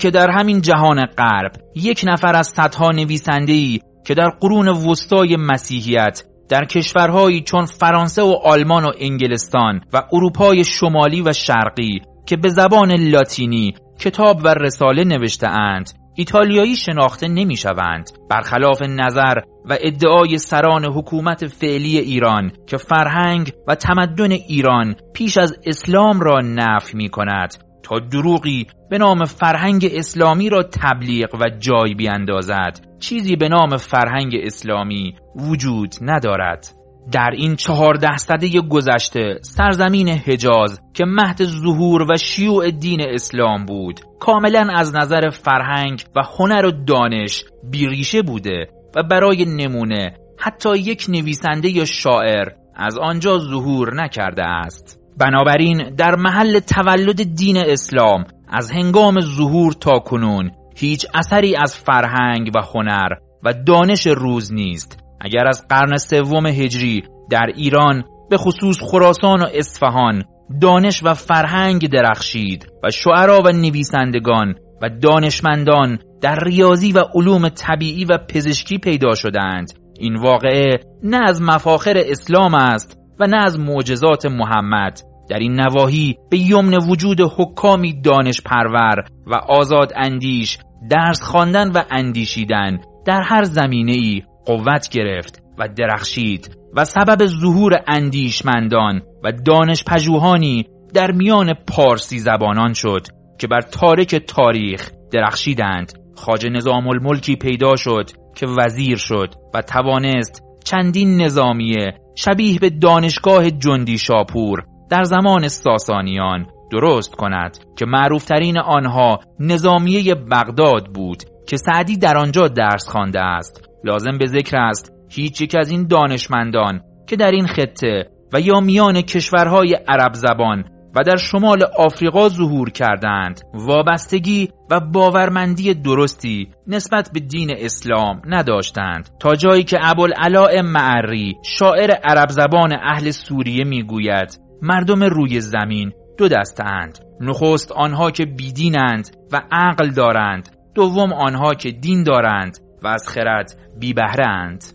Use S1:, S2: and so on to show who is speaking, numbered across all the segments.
S1: که در همین جهان غرب یک نفر از صدها نویسنده‌ای که در قرون وسطای مسیحیت در کشورهایی چون فرانسه و آلمان و انگلستان و اروپای شمالی و شرقی که به زبان لاتینی کتاب و رساله نوشته اند ایتالیایی شناخته نمی شوند، برخلاف نظر و ادعای سران حکومت فعلی ایران که فرهنگ و تمدن ایران پیش از اسلام را نفی می کند تا دروغی به نام فرهنگ اسلامی را تبلیغ و جای بیاندازد. چیزی به نام فرهنگ اسلامی وجود ندارد. در این 14 سده گذشته سرزمین حجاز که مهد ظهور و شیوع دین اسلام بود کاملا از نظر فرهنگ و هنر و دانش بیریشه بوده و برای نمونه حتی یک نویسنده یا شاعر از آنجا ظهور نکرده است. بنابراین در محل تولد دین اسلام از هنگام ظهور تا کنون هیچ اثری از فرهنگ و هنر و دانش روز نیست. اگر از قرن 3 هجری در ایران به خصوص خراسان و اصفهان دانش و فرهنگ درخشید و شعرا و نویسندگان و دانشمندان در ریاضی و علوم طبیعی و پزشکی پیدا شدند، این واقعه نه از مفاخر اسلام است و نه از معجزات محمد. در این نواحی به یمن وجود حکامی دانش پرور و آزاد اندیش درس خواندن و اندیشیدن در هر زمینه‌ای قوت گرفت و درخشید و سبب ظهور اندیشمندان و دانش پژوهانی در میان پارسی زبانان شد که بر تارک تاریخ درخشیدند. خواجه نظام الملکی پیدا شد که وزیر شد و توانست چندین نظامیه شبیه به دانشگاه جندی شاپور در زمان ساسانیان درست کند که معروفترین آنها نظامیه بغداد بود که سعدی در آنجا درس خوانده است. لازم به ذکر است هیچ یک از این دانشمندان که در این خطه و یا میان کشورهای عرب زبان و در شمال آفریقا ظهور کردند وابستگی و باورمندی درستی نسبت به دین اسلام نداشتند، تا جایی که ابوالعلاء معری شاعر عرب زبان اهل سوریه میگوید مردم روی زمین 2 دسته‌اند، نخست آنها که بیدینند و عقل دارند، دوم آنها که دین دارند و از خرد بی بهره اند.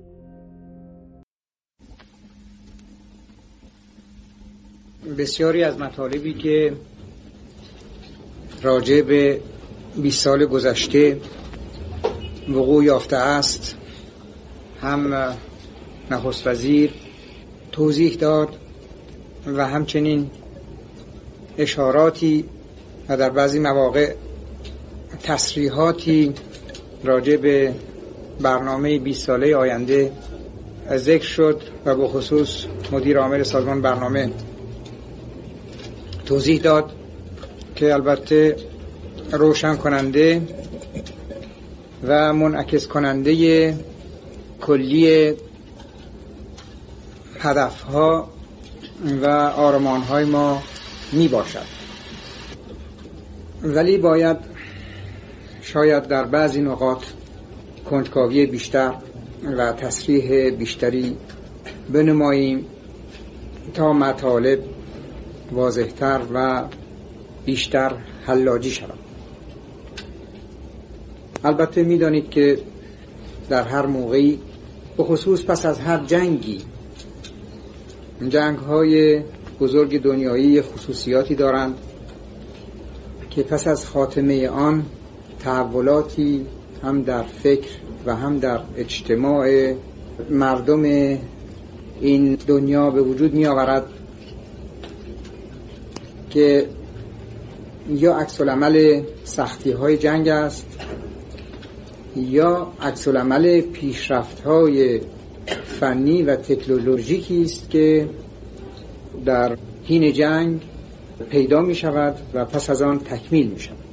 S2: بسیاری از مطالبی که راجع به 20 سال گذشته وقوع یافته است هم نخست وزیر توضیح داد و همچنین اشاراتی و در بعضی مواقع تصریحاتی راجع به برنامه 20 ساله آینده ذکر شد و به خصوص مدیر عامل سازمان برنامه توضیح داد که البته روشن کننده و منعکس کننده کلی هدفها و آرمانهای ما می باشد، ولی باید شاید در بعضی نقاط کنجکاوی بیشتر و تصریح بیشتری بنماییم تا مطالب واضح‌تر و بیشتر حلاجی شود. البته می‌دانید که در هر موقعی به خصوص پس از هر جنگی، جنگ‌های بزرگ دنیایی خصوصیاتی دارند که پس از خاتمه آن تحولاتی هم در فکر و هم در اجتماع مردم این دنیا به وجود می آورد که یا عکس‌العمل سختی‌های جنگ است یا عکس‌العمل پیشرفت‌های فنی و تکنولوژیکی است که در حین جنگ پیدا می شود و پس از آن تکمیل می شود.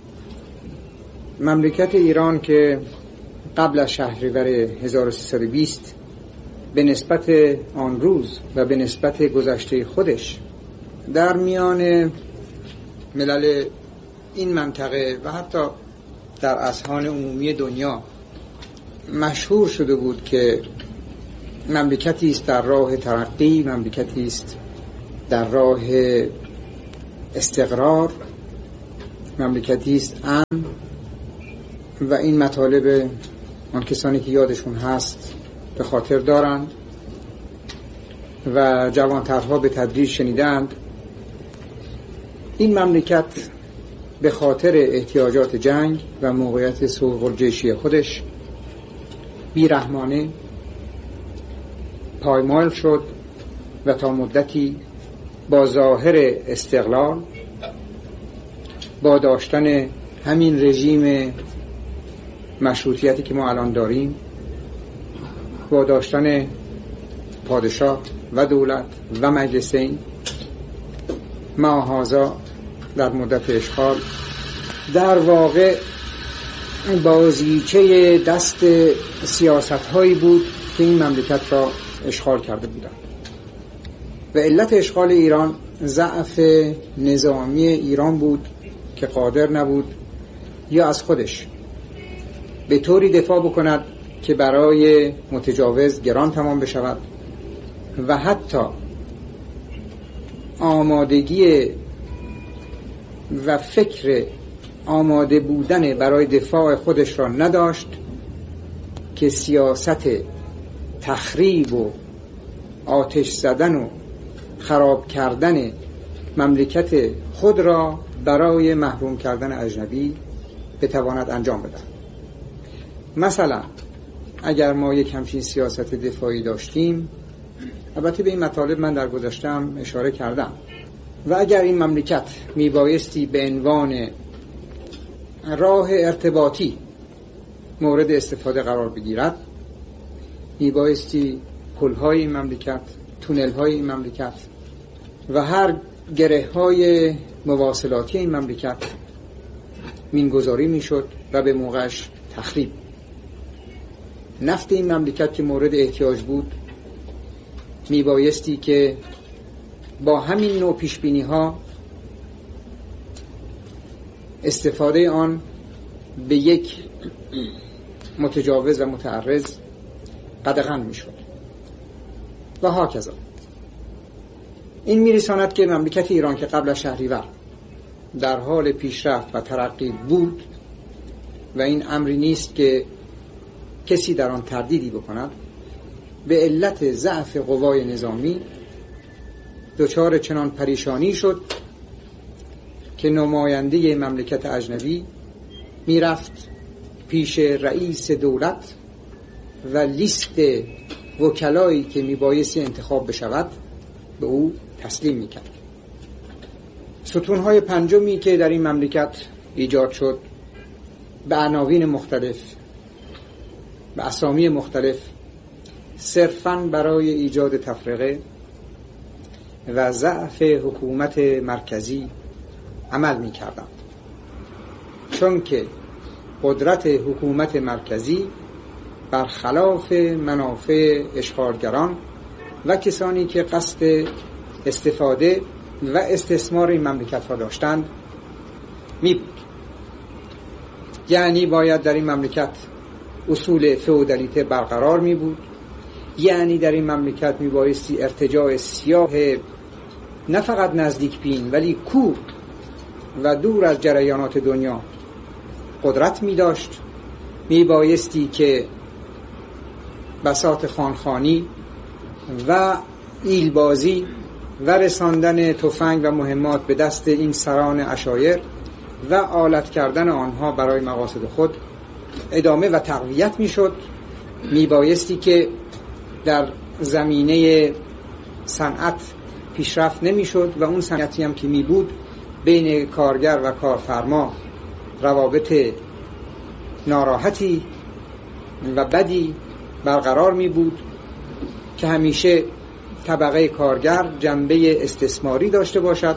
S2: مملکت ایران که قبل از شهریور 1320 به نسبت آن روز و به نسبت گذشته خودش در میان ملل این منطقه و حتی در اذهان عمومی دنیا مشهور شده بود که مملکتی است در راه ترقی، مملکتی است در راه استقرار مملکتی است امن و این مطالب آن کسانی که یادشون هست به خاطر دارند و جوانترها به تدریج شنیدند. این مملکت به خاطر احتیاجات جنگ و موقعیت سوق الجیشی خودش بیرحمانه پایمال شد و تا مدتی با ظاهر استقلال، با داشتن همین رژیم مشروطیتی که ما الان داریم، با داشتن پادشاه و دولت و مجلسین، معاهازا در مدت اشغال، در واقع بازیچه دست سیاست هایی بود که این مملکت را اشغال کرده بودند. و علت اشغال ایران ضعف نظامی ایران بود که قادر نبود یا از خودش به طوری دفاع بکند که برای متجاوز گران تمام بشود و حتی آمادگی و فکر آماده بودن برای دفاع خودش را نداشت که سیاست تخریب و آتش زدن و خراب کردن مملکت خود را برای محروم کردن اجنبی بتواند انجام بدهد. مثلا اگر ما یک همچین سیاست دفاعی داشتیم، البته به این مطالب من در گذشتم اشاره کردم، و اگر این مملکت میبایستی به عنوان راه ارتباطی مورد استفاده قرار بگیرد، میبایستی پل‌های این مملکت، تونل‌های این مملکت و هر گره‌های مواصلاتی این مملکت مینگذاری میشد و به موقعش تخریب. نفت این مملکت که مورد احتیاج بود میبایستی که با همین نوع پیشبینی ها استفاده آن به یک متجاوز و متعرض قدغن میشد و هاکذا. این میرساند که مملکت ایران که قبل از شهریور در حال پیشرفت و ترقی بود و این امری نیست که کسی در آن تردیدی بکند، به علت ضعف قوای نظامی دچار چنان پریشانی شد که نماینده مملکت اجنبی میرفت پیش رئیس دولت و لیست وکلایی که میبایستی انتخاب بشود به او تسلیم میکرد. ستونهای پنجمی که در این مملکت ایجاد شد به عناوین مختلف، به اسامی مختلف، صرفاً برای ایجاد تفرقه و ضعف حکومت مرکزی عمل می‌کردند، چون که قدرت حکومت مرکزی برخلاف منافع اشغالگران و کسانی که قصد استفاده و استثمار این مملکت را داشتند می‌بود. یعنی باید در این مملکت اصول فئودالیته برقرار می‌بود، یعنی در این مملکت میبایستی ارتجاع سیاه نه فقط نزدیک بین ولی کور و دور از جریانات دنیا قدرت میداشت، میبایستی که بساط خانخانی و ایلبازی و رساندن تفنگ و مهمات به دست این سران عشایر و آلت کردن آنها برای مقاصد خود ادامه و تقویت میشد. میبایستی که در زمینه صنعت پیشرفت نمیشد و اون صنعتی هم که می بود بین کارگر و کارفرما روابط ناراحتی و بدی برقرار می بود که همیشه طبقه کارگر جنبه استثماری داشته باشد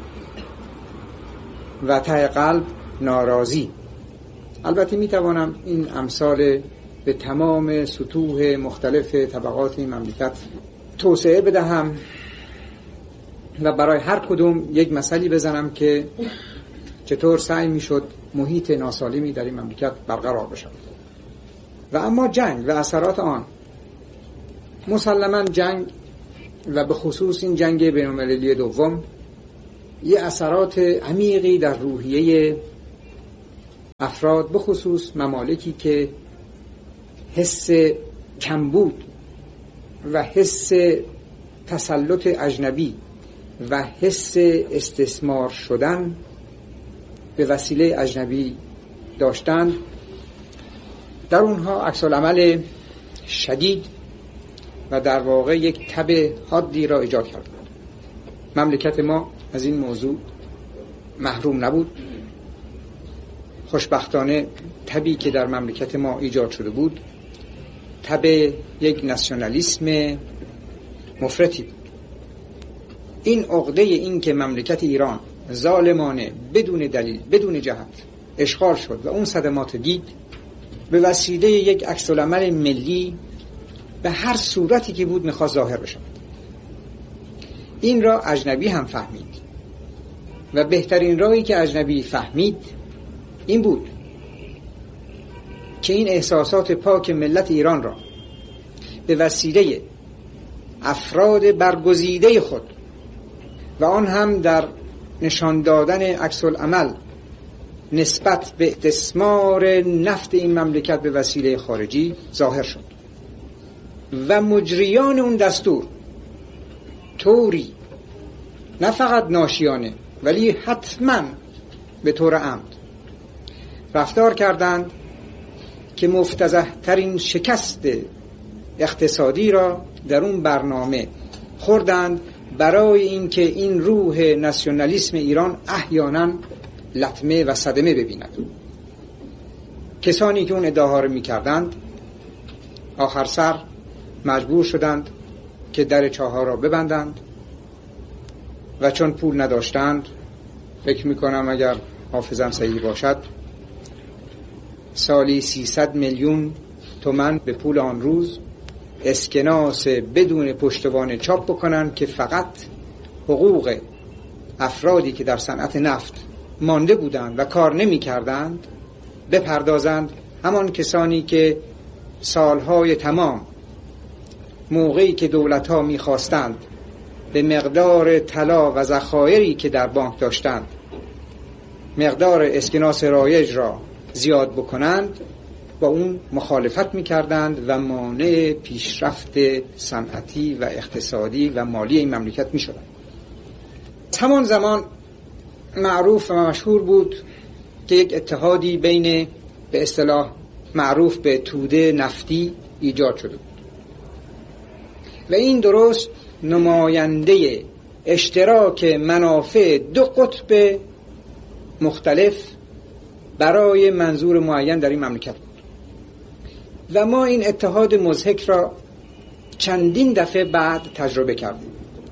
S2: و ته قلب ناراضی. البته می توانم این امثال به تمام سطوح مختلف طبقات این مملکت توسعه بدهم و برای هر کدوم یک مثالی بزنم که چطور سعی میشد محیط ناسالمی در این مملکت برقرار بشود. و اما جنگ و اثرات آن، مسلماً جنگ و به خصوص این جنگ بین‌المللی دوم یه اثرات عمیقی در روحیه افراد بخصوص ممالکی که حس کمبود و حس تسلط اجنبی و حس استثمار شدن به وسیله اجنبی داشتند، در اونها عکس‌العمل شدید و در واقع یک تب حادی را ایجاد کرد. مملکت ما از این موضوع محروم نبود. خوشبختانه تبی که در مملکت ما ایجاد شده بود تب یک ناسیونالیسم مفرطی بود. این عقده این که مملکت ایران ظالمانه بدون دلیل بدون جهت اشغال شد و اون صدمات دید، به وسیله یک عکس‌العمل ملی به هر صورتی که بود میخواست ظاهر بشه. این را اجنبی هم فهمید و بهترین راهی که اجنبی فهمید این بود که این احساسات پاک ملت ایران را به وسیله افراد برگزیده خود و آن هم در نشان دادن عکس‌العمل نسبت به استثمار نفت این مملکت به وسیله خارجی ظاهر شد و مجریان اون دستور طوری نه فقط ناشیانه ولی حتما به طور عمد رفتار کردند که مفتضح ترین شکست اقتصادی را در اون برنامه خوردند برای اینکه این روح ناسیونالیسم ایران احیانا لطمه و صدمه ببیند. کسانی که اون ادعاها رو می‌کردند آخر سر مجبور شدند که در چاه‌ها را ببندند و چون پول نداشتند، فکر می‌کنم اگر حافظم صحیح باشد سالی 300 میلیون تومان به پول آن روز اسکناس بدون پشتوانه چاپ بکنن که فقط حقوق افرادی که در صنعت نفت مانده بودند و کار نمی کردند بپردازند. همان کسانی که سالهای تمام موقعی که دولت‌ها می خواستند به مقدار طلا و ذخایری که در بانک داشتند مقدار اسکناس رایج را زیاد بکنند با اون مخالفت می‌کردند و مانع پیشرفت صنعتی و اقتصادی و مالی این مملکت می‌شدند. همان زمان معروف و مشهور بود که یک اتحادی بین به اصطلاح معروف به توده نفتی ایجاد شده بود و این درست نماینده اشتراک منافع دو قطب مختلف برای منظور معین در این مملکت بود و ما این اتحاد مضحک را چندین دفعه بعد تجربه کردیم.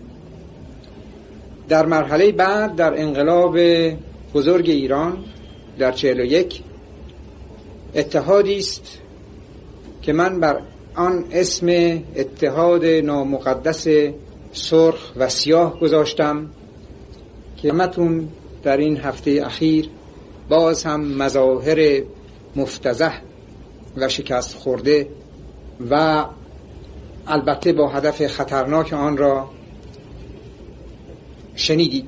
S2: در مرحله بعد در انقلاب بزرگ ایران در 41 اتحادی است که من بر آن اسم اتحاد نامقدس سرخ و سیاه گذاشتم که همتون در این هفته اخیر باز هم مظاهر مفتضح و شکست خورده و البته با هدف خطرناک آن را شنیدید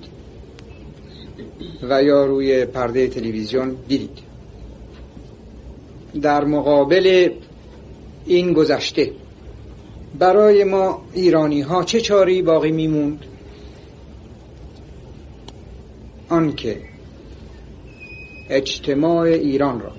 S2: و یا روی پرده تلویزیون دیدید. در مقابل این گذشته برای ما ایرانی ها چه چاری باقی میموند؟ آنکه اجتماع ایران را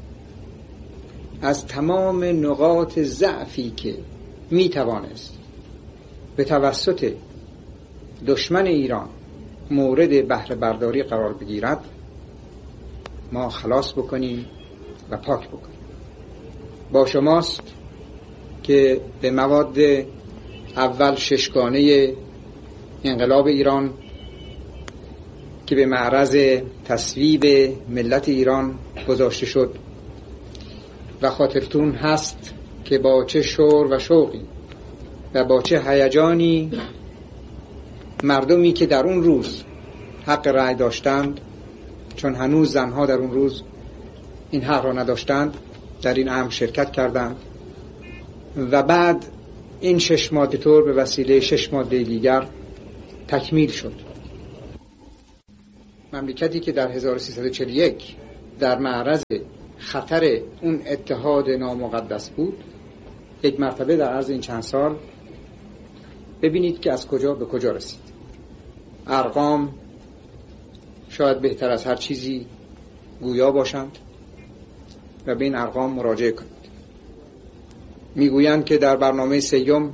S2: از تمام نقاط ضعفی که میتوانست به توسط دشمن ایران مورد بهره برداری قرار بگیرد ما خلاص بکنیم و پاک بکنیم. با شماست که به مواد اول ششگانه انقلاب ایران که به معرض تصویب ملت ایران گذاشته شد و خاطرتون هست که با چه شور و شوقی و با چه هیجانی مردمی که در اون روز حق رأی داشتند، چون هنوز زنها در اون روز این حق را نداشتند، در این امر شرکت کردند و بعد این 6 ماده طور به وسیله 6 ماده دیگر تکمیل شد. مملکتی که در 1341 در معرض خطر اون اتحاد نامقدس بود، یک مرتبه در عرض این چند سال ببینید که از کجا به کجا رسید. ارقام شاید بهتر از هر چیزی گویا باشند و به این ارقام مراجعه کنید. میگویند که در برنامه سیوم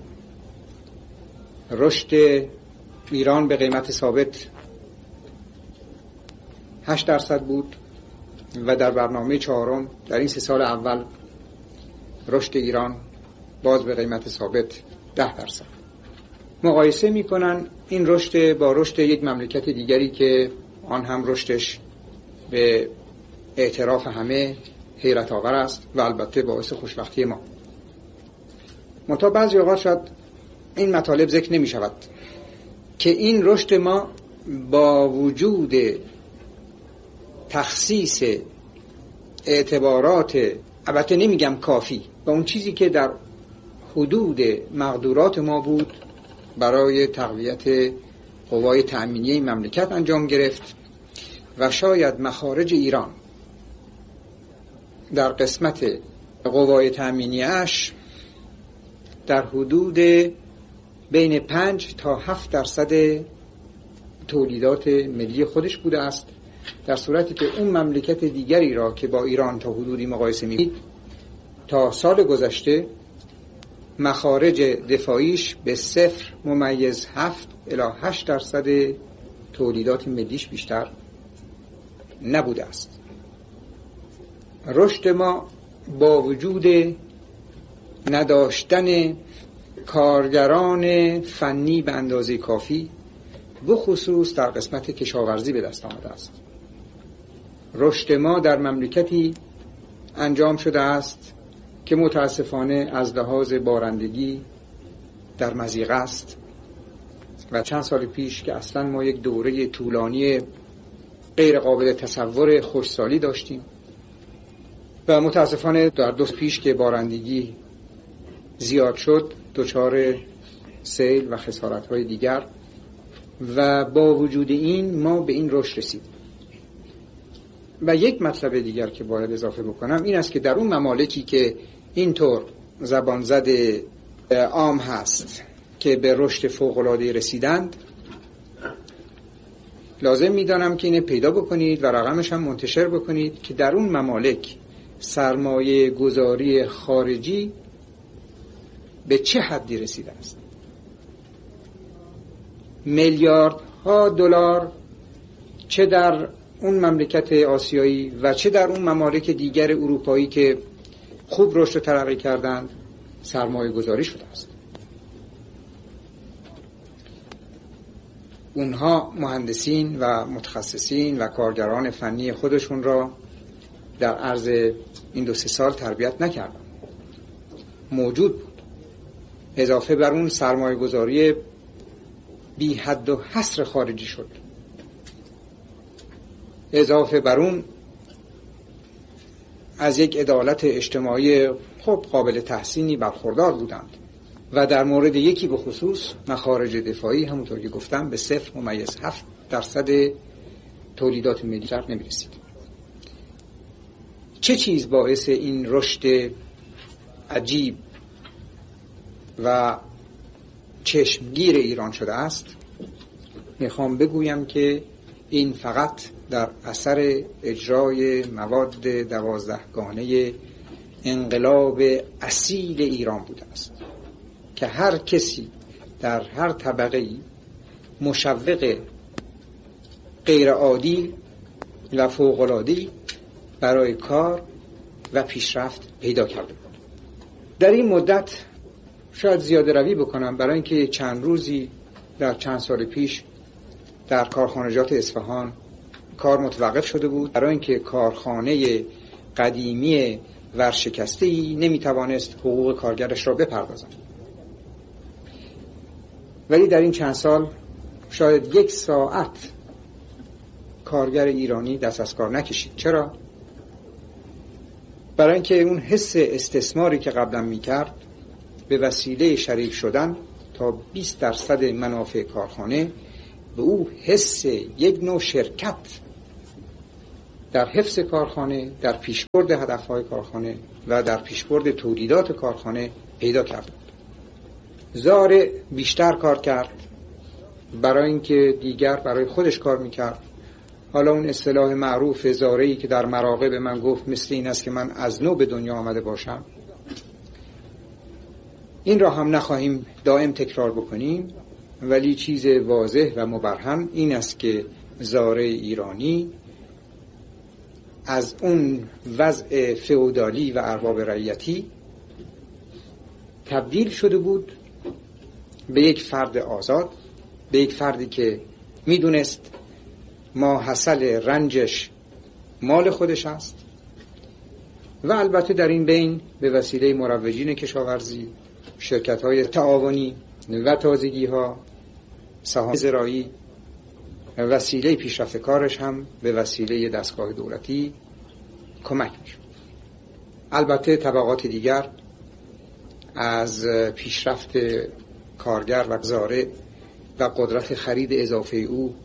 S2: رشد ایران به قیمت ثابت 8% بود و در برنامه چهارم در این 3 سال اول رشد ایران باز به قیمت ثابت 10%. مقایسه میکنن این رشد با رشد یک مملکت دیگری که آن هم رشدش به اعتراف همه حیرت آور است و البته باعث خوشبختی ما. منتها بعضی اوقات شاید این مطالب ذکر نمی شود که این رشد ما با وجود تخصیص اعتبارات، البته نمیگم کافی، و اون چیزی که در حدود مقدورات ما بود برای تقویت قوای تأمینی مملکت انجام گرفت و شاید مخارج ایران در قسمت قوای تأمینیش در حدود بین 5 تا 7% تولیدات ملی خودش بوده است، در صورتی که اون مملکت دیگری را که با ایران تا حدودی مقایسه می‌کنید تا سال گذشته مخارج دفاعیش به 0.7 الی 8% تولیدات ملیش بیشتر نبوده است. رشد ما با وجود نداشتن کارگران فنی به اندازه کافی بخصوص در قسمت کشاورزی به دست آمده است. رشد ما در مملکتی انجام شده است که متاسفانه از لحاظ بارندگی در مضیقه است و چند سال پیش که اصلا ما یک دوره طولانی غیر قابل تصور خشکسالی داشتیم و متاسفانه در 2 پیش که بارندگی زیاد شد دچار سیل و خسارت‌های دیگر و با وجود این ما به این رشد رسیدیم. و یک مطلب دیگر که باید اضافه بکنم این است که در اون ممالکی که اینطور زبان زده عام هست که به رشد فوق‌العاده رسیدند، لازم می‌دانم که اینه پیدا بکنید و رقمش هم منتشر بکنید که در اون ممالک سرمایه گذاری خارجی به چه حدی رسیده است. میلیاردها دلار چه در اون مملکت آسیایی و چه در اون ممالک دیگر اروپایی که خوب رشد و ترقی کردند سرمایه گذاری شده است. اونها مهندسین و متخصصین و کارگران فنی خودشون را در عرض این 2-3 سال تربیت نکردن، موجود بود. اضافه بر اون سرمایه گذاری بی حد و حصر خارجی شد. اضافه بر اون از یک عدالت اجتماعی خب قابل تحسینی برخوردار بودند و در مورد یکی به خصوص مخارج دفاعی همونطور که گفتم به 0.7% تولیدات ملی نمی رسید. چه چیز باعث این رشد عجیب و چشمگیر ایران شده است؟ میخوام بگویم که این فقط در اثر اجرای مواد 12گانه انقلاب اصیل ایران بوده است که هر کسی در هر طبقه‌ای مشوق غیر عادی و فوق‌العاده‌ای برای کار و پیشرفت پیدا کرده بود. در این مدت شاید زیاده روی بکنم برای اینکه چند روزی در چند سال پیش در کارخانجات اصفهان کار متوقف شده بود برای اینکه کارخانه قدیمی ورشکسته‌ای نمیتوانست حقوق کارگرش را بپردازد. ولی در این چند سال شاید 1 ساعت کارگر ایرانی دست از کار نکشید. چرا؟ برای اینکه اون حس استثماری که قبلا میکرد به وسیله شریک شدن تا 20% منافع کارخانه به او حس یک نوع شرکت در حفظ کارخانه، در پیشبرد هدفهای کارخانه و در پیشبرد تولیدات کارخانه پیدا کرد. زاره بیشتر کار کرد برای اینکه دیگر برای خودش کار میکرد. حالا اون اصطلاح معروف زاره‌ای که در مراقب من گفت مثل این است که من از نو به دنیا آمده باشم، این را هم نخواهیم دائم تکرار بکنیم، ولی چیز واضح و مبرهن این است که زاره ایرانی از اون وضع فئودالی و ارباب رعیتی تبدیل شده بود به یک فرد آزاد، به یک فردی که میدونست ماحصل رنجش مال خودش است و البته در این بین به وسیله مروجین کشاورزی، شرکت‌های تعاونی و تازگی‌ها، سهام زراعی، وسیله پیشرفت کارش هم به وسیله دستگاه دولتی کمک می‌شد. البته طبقات دیگر از پیشرفت کارگر و زاره و قدرت خرید اضافه او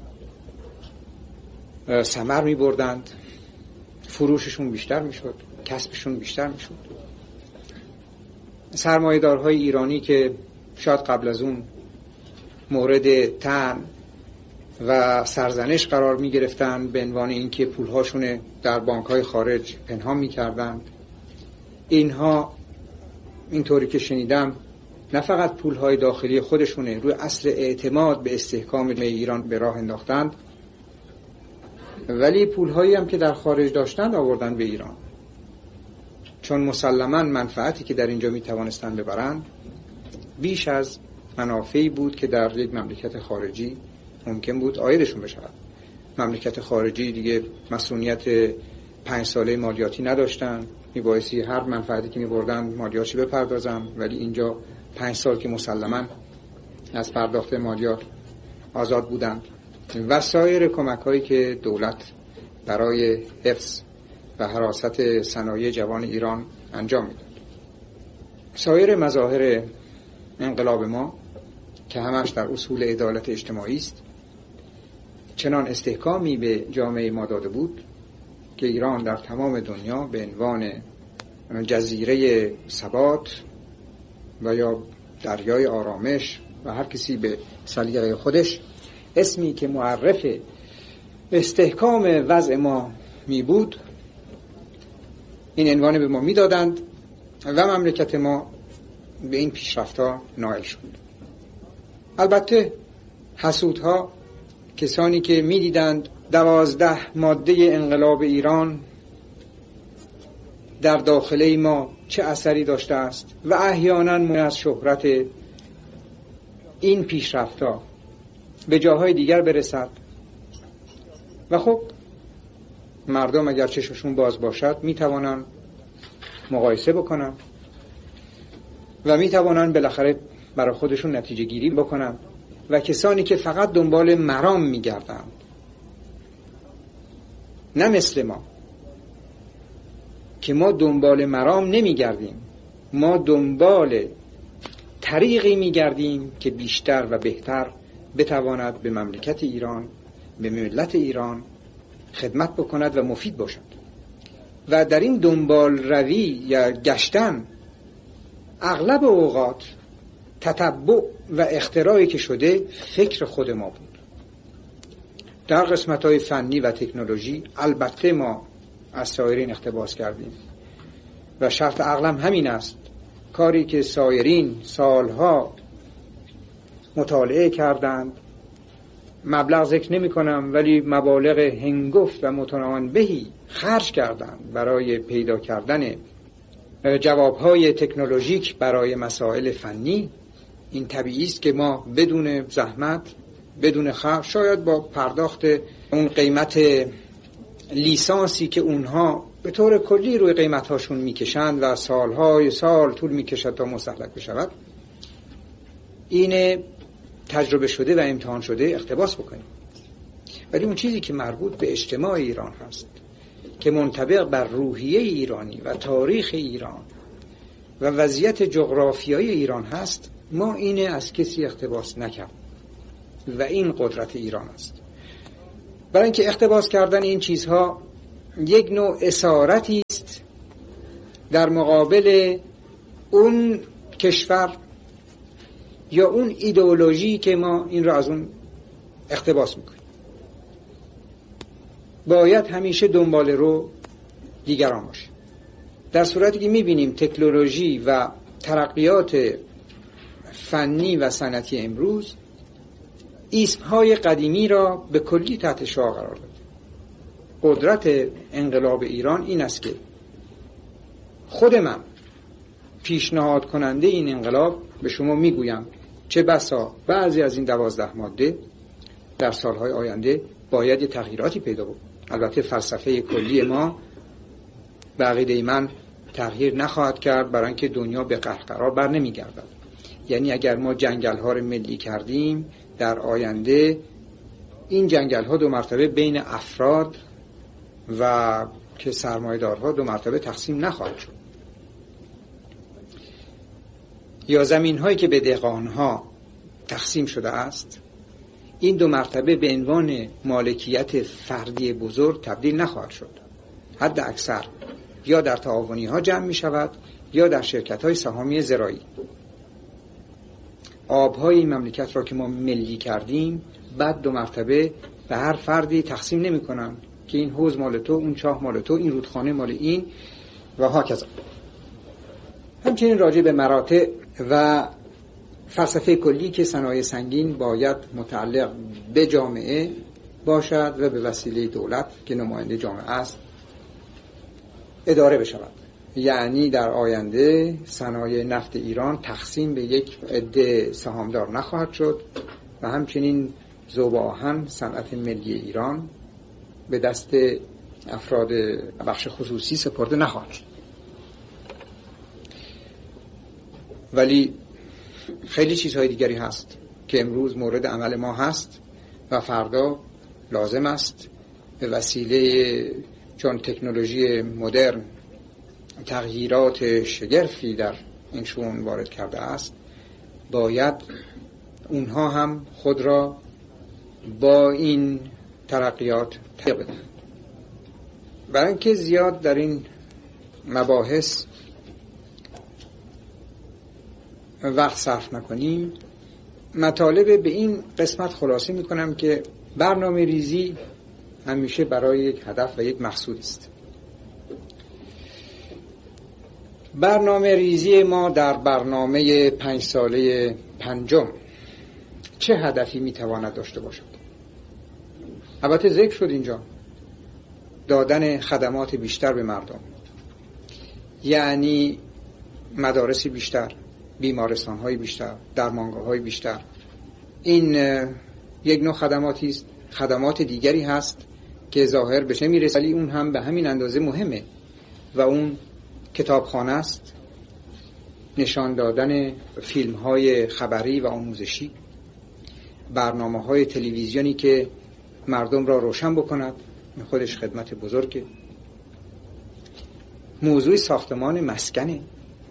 S2: ثمر می‌بردند، فروششون بیشتر می‌شد، کسبشون بیشتر می‌شد. سرمایه‌دارهای ایرانی که شاید قبل از اون مورد طعن و سرزنش قرار می‌گرفتند به عنوان اینکه پول‌هاشون در بانک‌های خارج پنهان می‌کردند، اینها اینطوری که شنیدم نه فقط پول‌های داخلی خودشونه روی اصل اعتماد به استحکام ایران به راه انداختند، ولی پول‌هایی هم که در خارج داشتند آوردن به ایران، چون مسلماً منفعتی که در اینجا می‌توانستند ببرند بیش از منافعی بود که در یک مملکت خارجی ممکن بود عایدشون بشود. مملکت خارجی دیگه مسئولیت 5 ساله مالیاتی نداشتن، میبایستی هر منفعتی که میبردن مالیاتش بپردازم، ولی اینجا 5 سال که مسلماً از پرداخت مالیات آزاد بودند. و سایر کمک‌هایی که دولت برای حفظ و حراست صنایع جوان ایران انجام میداد. سایر مظاهر انقلاب ما که همش در اصول عدالت اجتماعی است چنان استحکامی به جامعه ما داده بود که ایران در تمام دنیا به عنوان جزیره ثبات و یا دریای آرامش و هر کسی به سلیقه خودش اسمی که معرف استحکام وضع ما می بود این عنوان به ما می دادند و مملکت ما به این پیشرفت‌ها نائل شد. البته حسودها، کسانی که می دیدند 12 ماده انقلاب ایران در داخله ما چه اثری داشته است و احیانا از شهرت این پیشرفت‌ها به جاهای دیگر برسد و خب مردم اگر چشمشون باز باشد می توانند مقایسه بکنن و می توانند بالاخره برای خودشون نتیجه گیری بکنن و کسانی که فقط دنبال مرام می گردند، نه مثل ما که ما دنبال مرام نمی گردیم، ما دنبال طریقی می گردیم که بیشتر و بهتر بتواند به مملکت ایران، به ملت ایران خدمت بکند و مفید باشد. و در این دنبال روی یا گشتن اغلب اوقات تتبع و اختراعی که شده فکر خود ما بود. در قسمت‌های فنی و تکنولوژی البته ما از سایرین اقتباس کردیم و شرط عقلم همین است، کاری که سایرین سالها مطالعه کردند، مبلغ ذکر نمی کنم ولی مبالغ هنگفت و متنوعی خرج کردند برای پیدا کردن جوابهای تکنولوژیک برای مسائل فنی. این طبیعی است که ما بدون زحمت، بدون خرج، شاید با پرداخت اون قیمت لیسانسی که اونها به طور کلی روی قیمتهاشون میکشند و سالهای سال طول میکشد تا مستهلک بشود، این تجربه شده و امتحان شده اقتباس بکنیم. ولی اون چیزی که مربوط به اجتماع ایران هست، که منطبق بر روحیه ایرانی و تاریخ ایران و وضعیت جغرافیایی ایران هست، ما اینه از کسی اقتباس نکرد و این قدرت ایران است. برای اینکه اقتباس کردن این چیزها یک نوع اسارتی است در مقابل اون کشور یا اون ایدئولوژی که ما این را از اون اقتباس میکنیم. باید همیشه دنبال رو دیگران باشه. در صورتی که میبینیم تکنولوژی و ترقیات فنی و صنعتی امروز اسمهای قدیمی را به کلی تحت شعار قرار داد. قدرت انقلاب ایران این است که خود من پیشنهاد کننده این انقلاب به شما میگویم چه بسا بعضی از این 12 ماده در سالهای آینده باید تغییراتی پیدا بود. البته فلسفه کلی ما به عقیده من تغییر نخواهد کرد، برای اینکه دنیا به قهقرا بر نمیگردد. یعنی اگر ما جنگل ها رو ملی کردیم، در آینده این جنگل ها 2 مرتبه بین افراد و که سرمایه‌دارها 2 مرتبه تقسیم نخواهد شد. یا زمین هایی که به دهقان ها تقسیم شده است، این 2 مرتبه به عنوان مالکیت فردی بزرگ تبدیل نخواهد شد. حد اکثر یا در تعاونی ها جمع می شود یا در شرکت های سهامی زراعی. آبهای این مملکت را که ما ملی کردیم بعد 2 مرتبه به هر فردی تقسیم نمی کنن که این حوض مال تو، اون چاه مال تو، این رودخانه مال این و هاکذا. همچنین راجع به مراتع و فلسفه کلی که صنایع سنگین باید متعلق به جامعه باشد و به وسیله دولت که نماینده جامعه است اداره بشود. یعنی در آینده صنایع نفت ایران تقسیم به یک عده سهامدار نخواهد شد و همچنین ذوب آهن صنعت ملی ایران به دست افراد بخش خصوصی سپرده نخواهد شد. ولی خیلی چیزهای دیگری هست که امروز مورد عمل ما هست و فردا لازم است به وسیله چون تکنولوژی مدرن تغییرات شگرفی در این شؤون وارد کرده است، باید اونها هم خود را با این ترقیات تغییر بدن. برای اینکه زیاد در این مباحث وقت صرف نکنیم، مطالب به این قسمت خلاصه میکنم که برنامه ریزی همیشه برای یک هدف و یک مقصود است. برنامه ریزی ما در برنامه 5 ساله پنجم چه هدفی میتواند داشته باشد؟ البته ذکر شد اینجا دادن خدمات بیشتر به مردم، یعنی مدارسی بیشتر، بیمارستان‌های بیشتر، درمانگاه‌های بیشتر. این یک نوع خدماتی است. خدمات دیگری هست که ظاهر بشه میرسه ولی اون هم به همین اندازه مهمه و اون کتابخانه است، نشان دادن فیلم‌های خبری و آموزشی، برنامه‌های تلویزیونی که مردم را روشن بکند، خودش خدمت بزرگه. موضوع ساختمان مسکنه،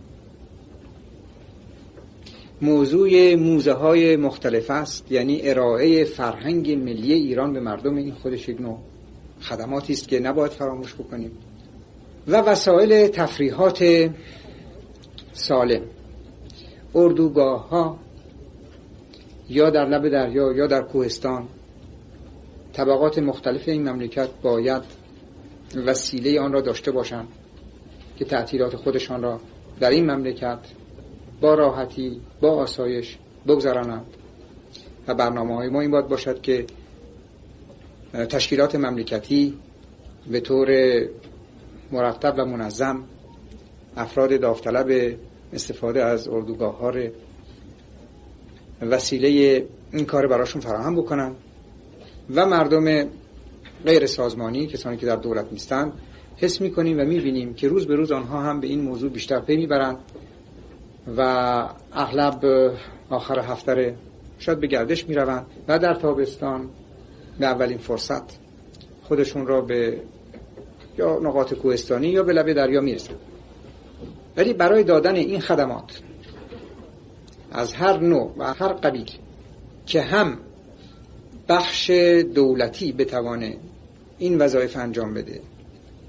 S2: موضوع موزه‌های مختلف است، یعنی ارائه فرهنگ ملی ایران به مردم. این خودش یک نوع خدماتی است که نباید فراموش بکنیم. و وسایل تفریحات سالم، اردوگاه‌ها یا در لب دریا یا در کوهستان. طبقات مختلف این مملکت باید وسیله آن را داشته باشند که تعطیلات خودشان را در این مملکت با راحتی، با آسایش بگذرانند. و برنامه‌های ما این باید باشد که تشکیلات مملکتی به طور مرتب و منظم افراد داوطلب استفاده از اردوگاه‌ها را وسیله این کار براشون فراهم بکنن و مردم غیر سازمانی، کسانی که در دولت نیستند، حس می‌کنیم و می‌بینیم که روز به روز آنها هم به این موضوع بیشتر پی می‌برند و اغلب آخر هفته شاید به گردش می‌روند و در تابستان به اولین فرصت خودشون را به یا نقاط کوهستانی یا به لبه دریا میرسند. ولی برای دادن این خدمات از هر نوع و هر قبیل که هم بخش دولتی بتوانه این وظایف انجام بده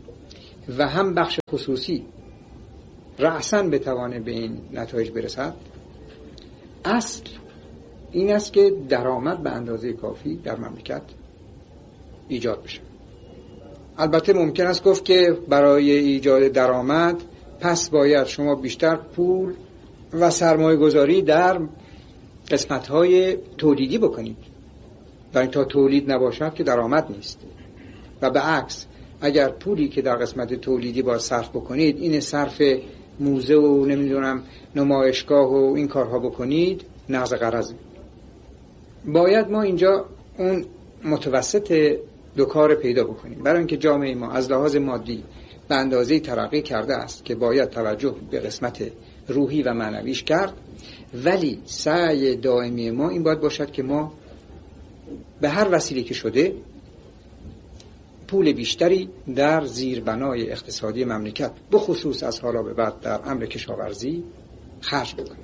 S2: و هم بخش خصوصی رأساً بتوانه به این نتایج برسد، اصل این است که درآمد به اندازه کافی در مملکت ایجاد بشه. البته ممکن است گفت که برای ایجاد درآمد پس باید شما بیشتر پول و سرمایه گذاری در قسمت‌های تولیدی بکنید، برای تا تولید نباشد که درآمد نیست. و به عکس اگر پولی که در قسمت تولیدی باید صرف بکنید این صرف موزه و نمیدونم نمایشگاه و این کارها بکنید، نقض قراضه. باید ما اینجا اون متوسط دو کار پیدا بکنیم، برای اینکه جامعه ما از لحاظ مادی به اندازه‌ای ترقی کرده است که باید توجه به قسمت روحی و معنویش کرد، ولی سعی دائمی ما این باید باشد که ما به هر وسیله که شده پول بیشتری در زیربنای اقتصادی مملکت بخصوص از حالا به بعد در امر کشاورزی خرج بکنیم.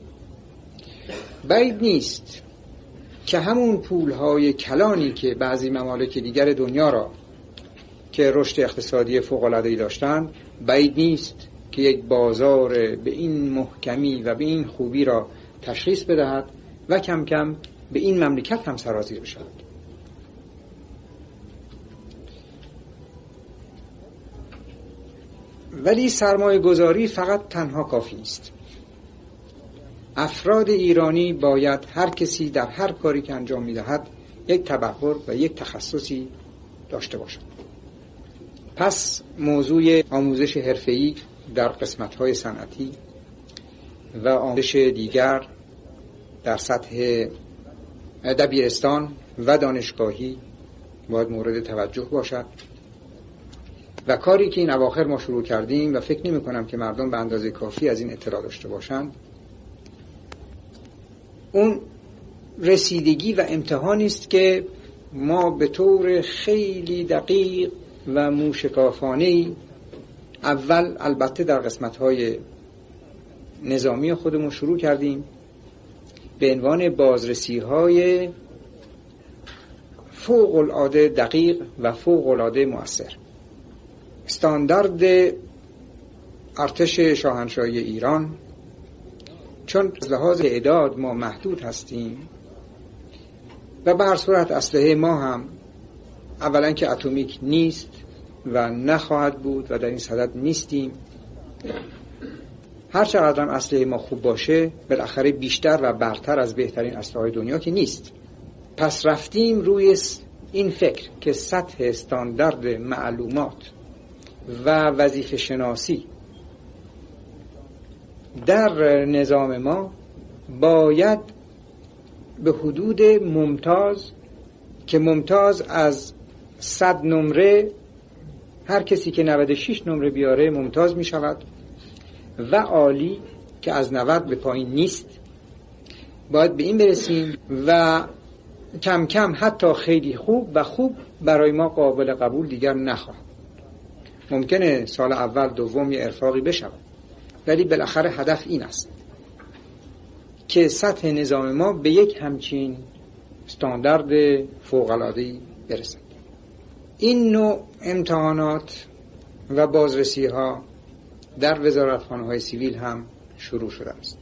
S2: بعید نیست که همون پولهای کلانی که بعضی ممالک دیگر دنیا را که رشد اقتصادی فوق‌العاده‌ای داشتند، بعید نیست که یک بازار به این محکمی و به این خوبی را تشخیص بدهد و کم کم به این مملکت هم سرازیر بشود. ولی سرمایه گذاری فقط تنها کافی نیست. افراد ایرانی باید هر کسی در هر کاری که انجام می‌دهد یک تبحر و یک تخصصی داشته باشد. پس موضوع آموزش حرفه‌ای در قسمت‌های صنعتی و آموزش دیگر در سطح دبیرستان و دانشگاهی باید مورد توجه باشد و کاری که این اواخر ما شروع کردیم و فکر نمی کنم که مردم به اندازه کافی از این اطلاع داشته باشند، اون رسیدگی و امتحانی است که ما به طور خیلی دقیق و موشکافانه‌ای اول البته در قسمت‌های نظامی خودمون شروع کردیم به عنوان بازرسی‌های فوق‌العاده دقیق و فوق‌العاده مؤثر. استاندارد ارتش شاهنشاهی ایران، چون از لحاظ اعداد ما محدود هستیم و به هر صورت اسلحه ما هم اولا که اتمیک نیست و نخواهد بود و در این صدد نیستیم، هر چقدر هم اسلحه ما خوب باشه بالاخره بیشتر و برتر از بهترین اسلحه‌های دنیا که نیست. پس رفتیم روی این فکر که سطح استاندارد معلومات و وظیفه شناسی در نظام ما باید به حدود ممتاز، که ممتاز از 100 نمره هر کسی که 96 نمره بیاره ممتاز می شود و عالی که از 90 به پایین نیست، باید به این برسیم و کم کم حتی خیلی خوب و خوب برای ما قابل قبول دیگر نخواهد. ممکنه سال اول دوم یه ارفاقی بشود، ولی بالاخره هدف این است که سطح نظام ما به یک همچین استاندارد فوق‌العاده‌ای برسد. این نوع امتحانات و بازرسی ها در وزارتخانه‌های سیویل هم شروع شده است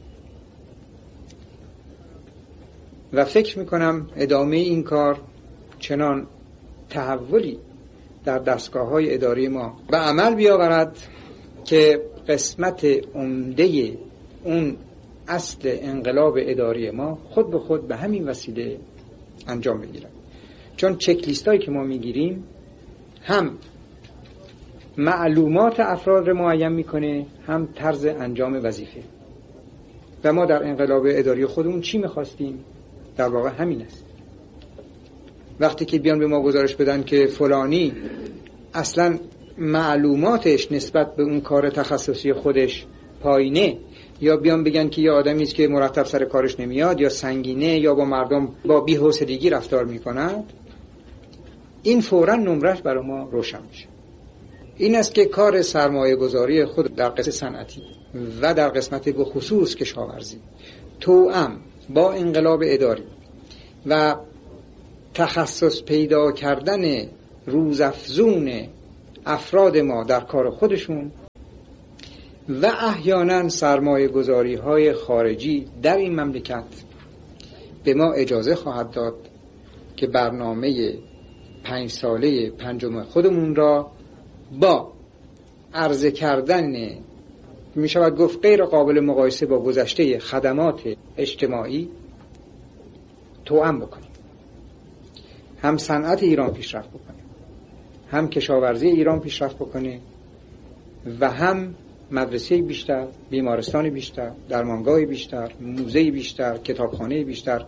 S2: و فکر میکنم ادامه این کار چنان تحولی در دستگاه‌های اداری ما به عمل بیاورد که قسمت عمده اون اصل انقلاب اداری ما خود به خود به همین وسیله انجام بگیرد. چون چک لیستایی که ما میگیریم هم معلومات افراد رو معین میکنه، هم طرز انجام وظیفه. و ما در انقلاب اداری خودمون چی میخواستیم؟ در واقع همین است. وقتی که بیان به ما گزارش بدن که فلانی اصلا معلوماتش نسبت به اون کار تخصصی خودش پایینه، یا بیان بگن که یه آدمی است که مرتب سر کارش نمیاد، یا سنگینه، یا با مردم با بی‌حوصلگی رفتار میکند، این فوراً نمرش برای ما روشن میشه. این است که کار سرمایه گذاری خود در قسمت صنعتی و در قسمت به خصوص کشاورزی توأم با انقلاب اداری و تخصص پیدا کردن روزافزون افراد ما در کار خودشون و احیانا سرمایه گذاری های خارجی در این مملکت به ما اجازه خواهد داد که برنامه 5 ساله پنجم خودمون را با عرضه کردن می شود گفت غیر قابل مقایسه با گذشته خدمات اجتماعی توأم بکنیم. هم صنعت ایران پیشرفت بکنه، هم کشاورزی ایران پیشرفت بکنه و هم مدرسه بیشتر، بیمارستان بیشتر، درمانگاه بیشتر، موزه بیشتر، کتابخانه بیشتر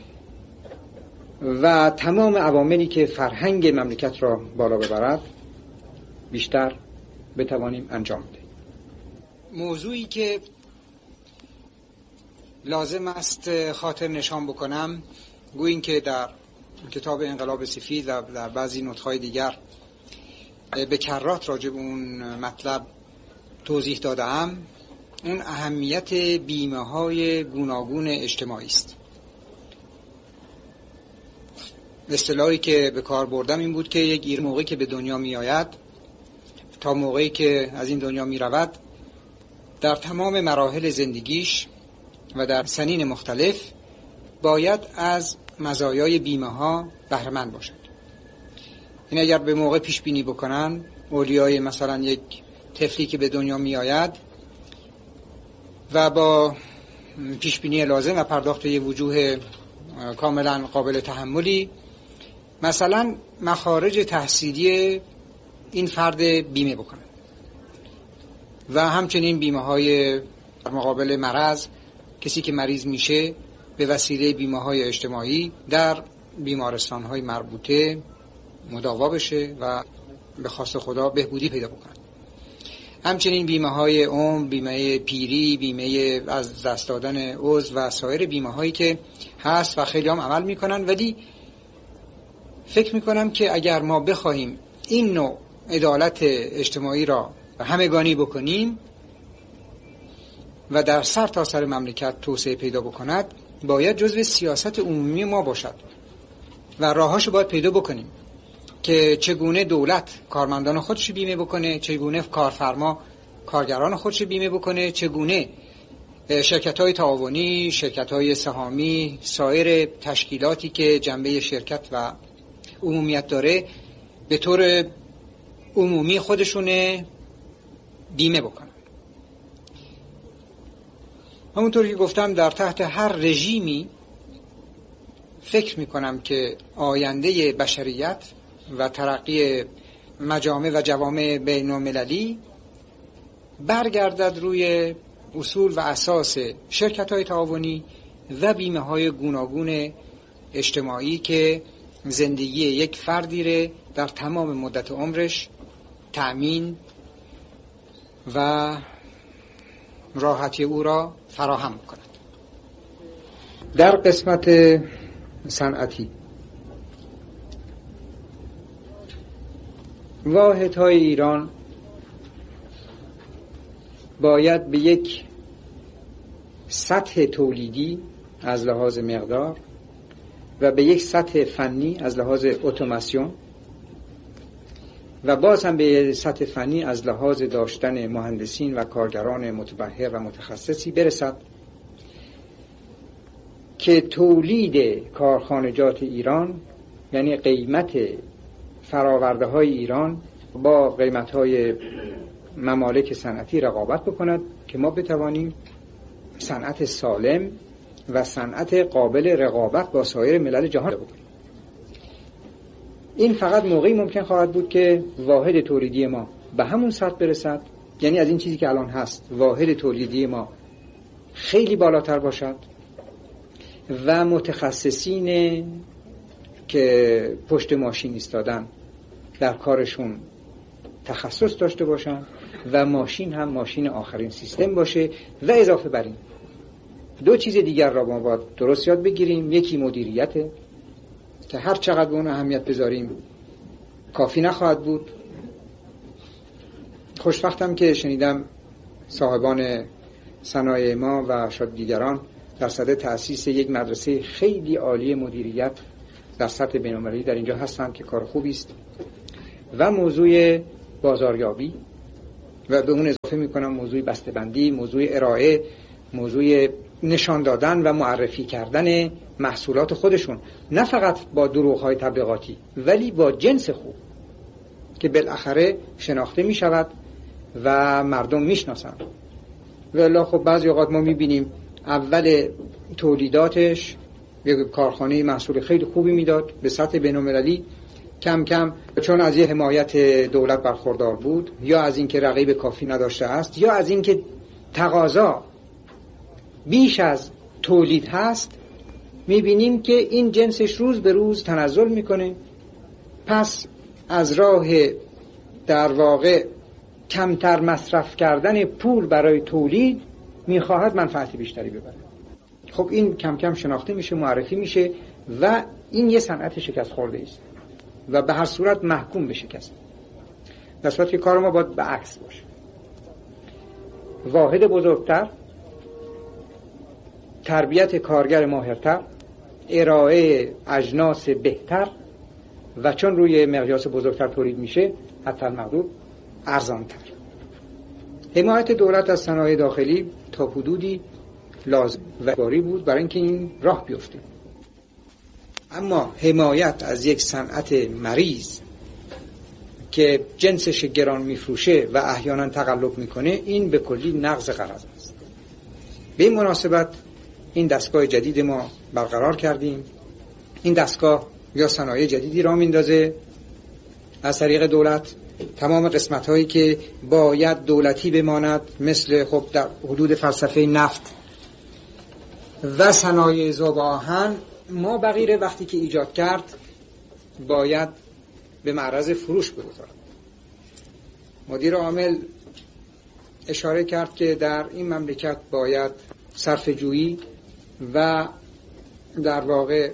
S2: و تمام عواملی که فرهنگ مملکت را بالا ببرد بیشتر بتوانیم انجام دهیم. موضوعی که لازم است خاطر نشان بکنم، گوییم که در کتاب انقلاب سفید و در بعضی نطق‌های دیگر به کرات راجع به اون مطلب توضیح دادم، اون اهمیت بیمه‌های گوناگون اجتماعی است. اصطلاحی که به کار بردم این بود که یک موقعی که به دنیا می آید تا موقعی که از این دنیا می رود در تمام مراحل زندگیش و در سنین مختلف باید از مزایای بیمه ها بهره مند باشد. این اگر به موقع پیش بینی بکنن، اولیای مثلا یک طفلی که به دنیا می آید و با پیش بینی لازم و پرداخت یه وجوه کاملا قابل تحملی مثلا مخارج تحصیلی این فرد بیمه بکنن و همچنین بیمه های مقابل مرض، کسی که مریض میشه به وسیله بیمه های اجتماعی در بیمارستان های مربوطه مداوا بشه و به خواست خدا بهبودی پیدا بکنن. همچنین بیمه های عمر، بیمه پیری، بیمه از دست دادن عضو و سایر بیمه هایی که هست و خیلی هم عمل میکنن، ولی فکر میکنم که اگر ما بخواهیم این نوع عدالت اجتماعی را همگانی بکنیم و در سر تا سر مملکت توسعه پیدا بکند، باید جزو سیاست عمومی ما باشد و راهاشو باید پیدا بکنیم که چگونه دولت کارمندان خودش بیمه بکنه، چگونه کارفرما کارگران خودش بیمه بکنه، چگونه شرکت‌های تعاونی، شرکت‌های سهامی، سایر تشکیلاتی که جنبه شرکت و عمومیت داره به طور عمومی خودشونه بیمه بکنن. همونطوری که گفتم در تحت هر رژیمی فکر میکنم که آینده بشریت و ترقی مجامع و جوامع بین المللی برگردد روی اصول و اساس شرکت‌های تعاونی و بیمه‌های گوناگون اجتماعی که زندگی یک فردی را در تمام مدت عمرش تأمین و راحتی او را فراهم کند. در قسمت صنعتی واحدهای ایران باید به یک سطح تولیدی از لحاظ مقدار و به یک سطح فنی از لحاظ اتوماسیون و باز هم به سطح فنی از لحاظ داشتن مهندسین و کارگران متبحر و متخصصی برسد که تولید کارخانجات ایران، یعنی قیمت فراورده های ایران با قیمت های ممالک صنعتی رقابت بکند که ما بتوانیم صنعت سالم و صنعت قابل رقابت با سایر ملل جهان بکنیم. این فقط موقعی ممکن خواهد بود که واحد تولیدی ما به همون سطح برسد، یعنی از این چیزی که الان هست واحد تولیدی ما خیلی بالاتر باشد و متخصصین که پشت ماشین ایستادن در کارشون تخصص داشته باشن و ماشین هم ماشین آخرین سیستم باشه. و اضافه بر این دو چیز دیگر را ما باید درست یاد بگیریم. یکی مدیریته که هر چقدر به اون اهمیت بذاریم کافی نخواهد بود. خوشبختم که شنیدم صاحبان صنایع ما و شاید دیگران در صدد تأسیس یک مدرسه خیلی عالی مدیریت در سطح بین‌المللی در اینجا هستند که کار خوبی است. و موضوع بازاریابی و به اون اضافه میکنم موضوع بسته‌بندی، موضوع ارائه، موضوع نشان دادن و معرفی کردن محصولات خودشون، نه فقط با دروغ‌های تبلیغاتی ولی با جنس خوب که بالاخره شناخته می شود و مردم می شناسند. والا خب بعضی اوقات ما می بینیم اول تولیداتش یک کارخانه محصول خیلی خوبی میداد به سطح بین‌المللی، کم کم چون از یه حمایت دولت برخوردار بود یا از اینکه رقیب کافی نداشته است یا از اینکه تقاضا بیش از تولید هست، میبینیم که این جنسش روز به روز تنزل میکنه. پس از راه در واقع کمتر مصرف کردن پول برای تولید میخواهد منفعت بیشتری ببره. خب این کم کم شناخته میشه، معرفی میشه و این یه صنعت شکست خورده است و به هر صورت محکوم به شکست. در صورتی که کار ما باید به عکس باشه. واحد بزرگتر، تربیت کارگر ماهرتر، ارائه اجناس بهتر و چون روی مقیاس بزرگتر تولید میشه حتی المقدور ارزانتر. حمایت دولت از صنایع داخلی تا حدودی لازم و جاری بود برای اینکه این راه بیفته، اما حمایت از یک صنعت مریض که جنسش گران میفروشه و احیانا تقلب میکنه، این به کلی نقض غرض است. به این مناسبت این دستگاه جدید ما برقرار کردیم. این دستگاه یا صنایع جدیدی را میندازه از طریق دولت. تمام قسمت هایی که باید دولتی بماند، مثل خب در حدود فلسفه نفت و صنایع ذوب آهن، ما بغیر وقتی که ایجاد کرد باید به معرض فروش بگذارد. مدیر عامل اشاره کرد که در این مملکت باید صرفه جویی و در واقع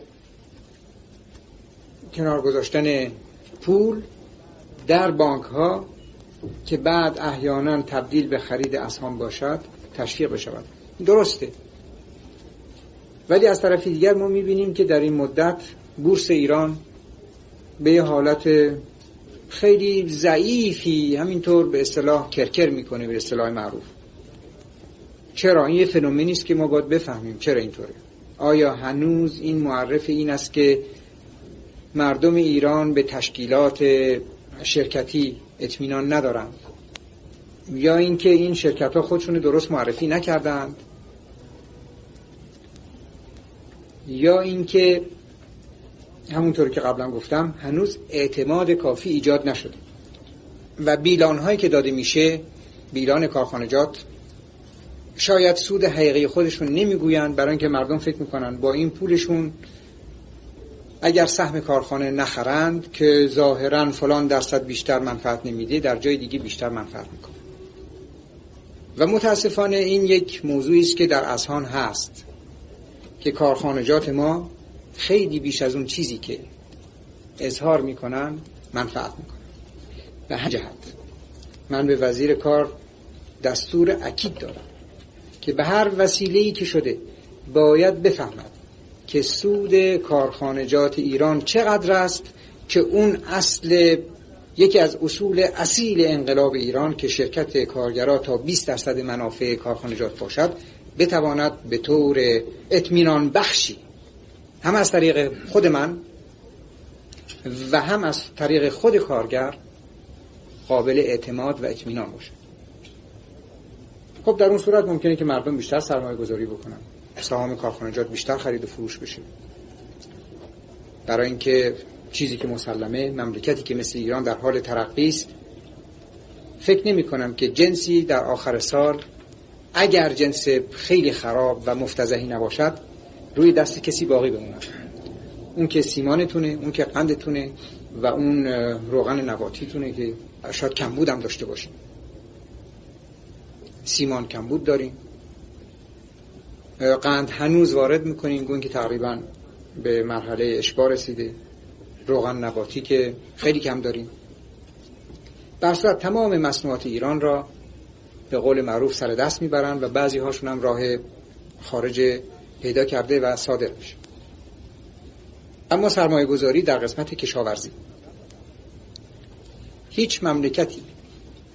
S2: کنار گذاشتن پول در بانک ها که بعد احیانا تبدیل به خرید اسهام باشد تشویق بشود. درسته، ولی از طرف دیگر ما میبینیم که در این مدت بورس ایران به یه حالت خیلی ضعیفی همینطور به اصطلاح کرکر میکنه، به اصطلاح معروف. چرا؟ این یه فنومنی است که ما باید بفهمیم چرا اینطوره. آیا هنوز این معرف این است که مردم ایران به تشکیلات شرکتی اطمینان ندارند، یا اینکه این شرکت‌ها خودشون درست معرفی نکردند، یا اینکه همونطور که قبلا گفتم هنوز اعتماد کافی ایجاد نشده و بیلان‌هایی که داده میشه، بیلان کارخانجات، شاید سود حقیقی خودشون نمیگویند، برای اینکه مردم فکر میکنن با این پولشون اگر سهم کارخانه نخرند که ظاهراً فلان درصد بیشتر منفعت نمیده، در جای دیگه بیشتر منفعت میکنه. و متاسفانه این یک موضوعی است که در اذهان هست که کارخانجات ما خیلی بیش از اون چیزی که اظهار میکنن منفعت میکنن. به همین جهت من به وزیر کار دستور اکید دارم که به هر وسیله‌ای که شده باید بفهمد که سود کارخانجات ایران چقدر است، که اون اصل، یکی از اصول اصیل انقلاب ایران که شرکت کارگرها تا 20% منافع کارخانجات باشد، بتواند به طور اطمینان بخشی هم از طریق خود من و هم از طریق خود کارگر قابل اعتماد و اطمینان باشه. خب در اون صورت ممکنه که مردم بیشتر سرمایه گذاری بکنن، سهام کارخانجات بیشتر خرید و فروش بشه، برای اینکه چیزی که مسلمه، مملکتی که مثل ایران در حال ترقی است، فکر نمی کنم که جنسی در آخر سال اگر جنس خیلی خراب و مفتضحی نباشد روی دست کسی باقی بمونه. اون که سیمانتونه، اون که قندتونه و اون روغن نباتیتونه که شاید کمبود هم داشته باشیم. سیمان کمبود داریم، قند هنوز وارد میکنیم، گون که تقریبا به مرحله اشباع رسیده، روغن نباتی که خیلی کم داریم. در صورت تمام مصنوعات ایران را به قول معروف سر دست میبرن و بعضی هاشون هم راه خارج پیدا کرده و صادر میشه. اما سرمایه گذاری در قسمت کشاورزی، هیچ مملکتی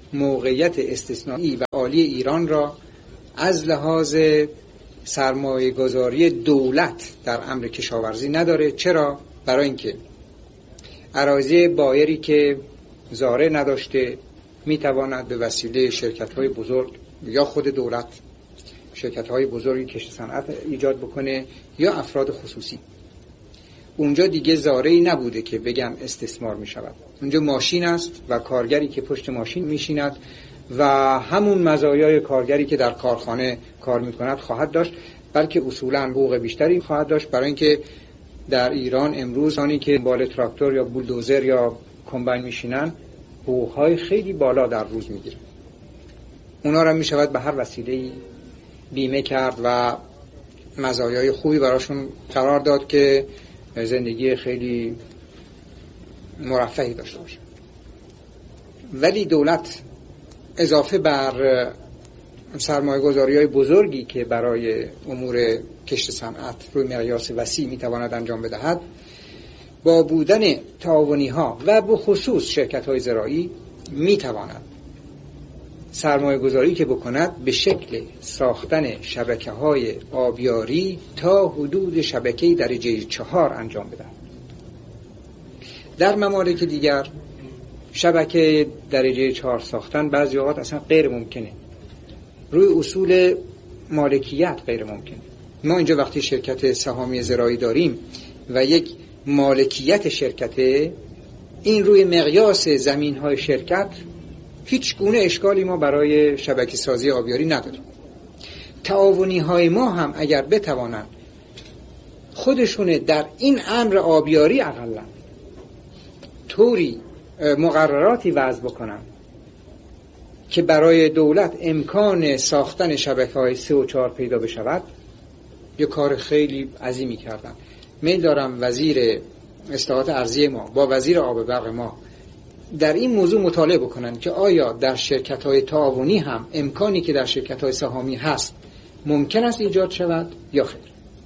S2: موقعیت استثنایی و عالی ایران را از لحاظ سرمایه گذاری دولت در امر کشاورزی نداره. چرا؟ برای اینکه اراضی بایری که زاره نداشته میتواند به وسیله شرکت‌های بزرگ یا خود دولت شرکت‌های بزرگی کشت صنعت ایجاد بکنه یا افراد خصوصی. اونجا دیگه زاره‌ای نبوده که بگم استثمار می‌شود. اونجا ماشین است و کارگری که پشت ماشین میشیند و همون مزایای کارگری که در کارخانه کار می‌کند خواهد داشت، بلکه اصولاً حقوق بیشتری خواهد داشت، برای اینکه در ایران امروز آنی که بال تراکتور یا بولدوزر یا کمباین میشینن حقوق‌های خیلی بالا در روز میگیرن. اونا را میشود به هر وسیله‌ای بیمه کرد و مزایای خوبی براشون قرار داد که زندگی خیلی مرفهی داشته باشه. ولی دولت اضافه بر سرمایه‌گذاری‌های بزرگی که برای امور کشت صنعت روی مقیاس وسیع میتواند انجام بدهد، با بودن تعاونی‌ها و به خصوص شرکت‌های زراعی میتواند سرمایه‌گذاری که بکند به شکل ساختن شبکه‌های آبیاری تا حدود شبکه درجه 4 انجام بدهد. در ممالک دیگر شبکه درجه 4 ساختن بعضی اوقات اصلا غیر ممکنه، روی اصول مالکیت غیر ممکنه. ما اینجا وقتی شرکت سهامی زراعی داریم و یک مالکیت شرکته، این روی مقیاس زمین‌های شرکت هیچ گونه اشکالی ما برای شبکه سازی آبیاری نداریم. تعاونی‌های ما هم اگر بتوانند خودشونه در این امر آبیاری اقلا طوری مقرراتی وضع بکنن که برای دولت امکان ساختن شبکه‌های 3 و 4 پیدا بشود، یه کار خیلی عظیمی کردن. میل دارم وزیر اصلاحات ارضی ما با وزیر آب و برق ما در این موضوع مطالعه بکنن که آیا در شرکت‌های تعاونی هم امکانی که در شرکت‌های سهامی هست ممکن است ایجاد شود یا خیر.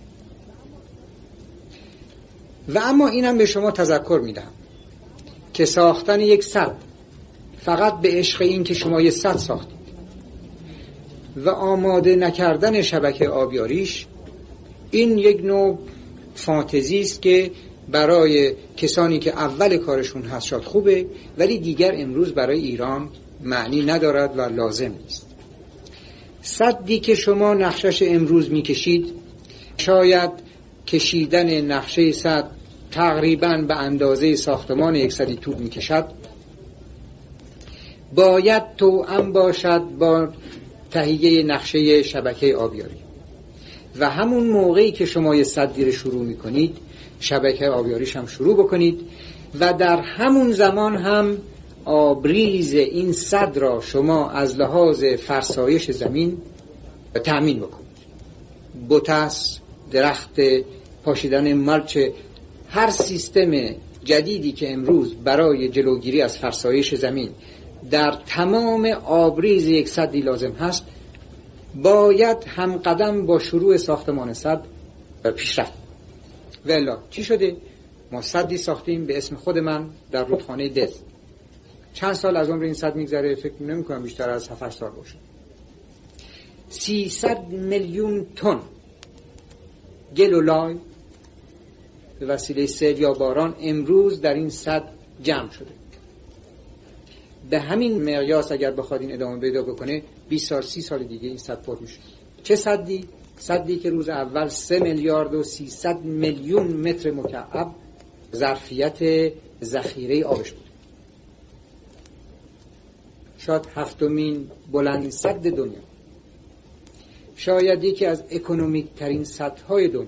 S2: و اما اینم به شما تذکر میدم که ساختن یک سد فقط به عشق این که شما یک سد ساختید و آماده نکردن شبکه آبیاریش، این یک نوع فانتزی است که برای کسانی که اول کارشون هست شاید خوبه، ولی دیگر امروز برای ایران معنی ندارد و لازم نیست. سدی که شما نقشش امروز میکشید، شاید کشیدن نقشه سد تقریباً به اندازه ساختمان یک سدی طول میکشد، باید توأم باشد با تهیه نقشه شبکه آبیاری و همون موقعی که شما یه سدی رو شروع میکنید شبکه آبیاریش هم شروع بکنید و در همون زمان هم آبریز این سد را شما از لحاظ فرسایش زمین تأمین بکنید. بوتس، درخت، پاشیدن ملچ، هر سیستم جدیدی که امروز برای جلوگیری از فرسایش زمین در تمام آبریز یک سدی لازم هست، باید همقدم با شروع ساختمان سد پیشرفت. والا چی شده؟ ما سدی ساختیم به اسم خود من در رودخانه دز. چند سال از عمر این سد میگذره؟ فکر نمی‌کنم بیشتر از 7 سال باشه. 300 میلیون تن گل و لای به وسیله سیل یا باران امروز در این سد جمع شده. به همین مقیاس اگر بخواد این ادامه پیدا بکنه 20 سال 30 سال دیگه این سد پر میشه. چه سدی؟ سدی که روز اول 3 میلیارد و 300 میلیون متر مکعب ظرفیت ذخیره آبش بود. شاید 7مین بلند سد دنیا، شاید یکی از اکونومیک ترین سدهای دنیا،